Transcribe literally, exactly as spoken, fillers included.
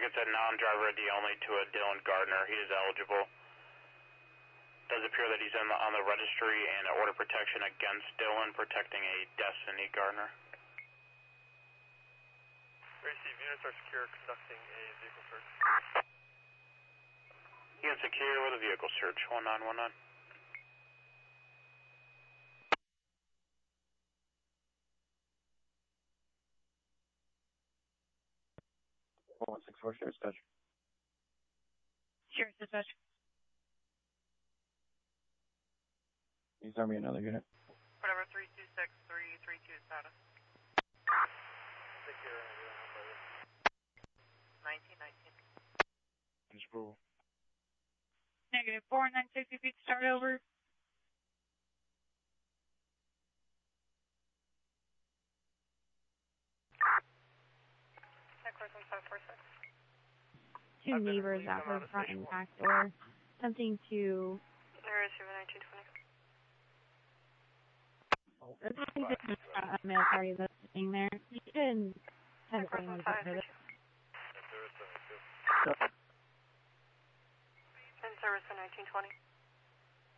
units at non-driver I D only to a Dylan Gardner. He is eligible. Does appear that he's in the, on the registry and order protection against Dylan, protecting a Destiny Gardner. Receive, units are secure, conducting a vehicle search. Unit secure with a vehicle search, one nine one nine. one six four, Sheriff's Dispatch. Sheriff's Dispatch. Please arm me another unit. Whatever, three two six, three three two status. Secure, nineteen nineteen. Disapproval. Negative four and then sixty feet start over. Two neighbors at her front and back door. Something to... There is nineteen twenty. There's something to a male party that's sitting there. You can have it anyone but her. In service for nineteen twenty.